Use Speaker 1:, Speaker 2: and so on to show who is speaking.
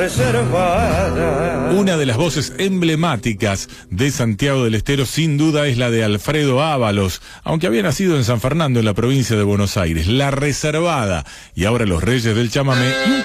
Speaker 1: Una de las voces emblemáticas de Santiago del Estero sin duda es la de Alfredo Ábalos, aunque había nacido en San Fernando, en la provincia de Buenos Aires. La Reservada y ahora los Reyes del Chamamé